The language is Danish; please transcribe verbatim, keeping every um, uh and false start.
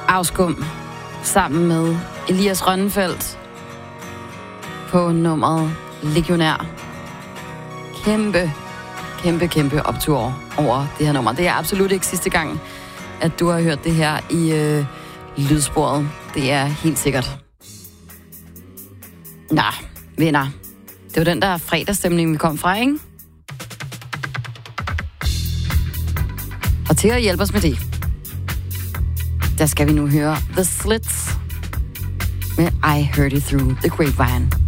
Afskum sammen med Elias Rønnefeldt på nummeret Legionær. Kæmpe, kæmpe, kæmpe optur over det her nummer. Det er absolut ikke sidste gang, at du har hørt det her i øh, lydsporet. Det er helt sikkert. Nå, venner. Det var den der fredagsstemning, vi kom fra, ikke? Og til at hjælpe os med det, der skal vi nu høre The Slits med I Heard It Through the Grapevine.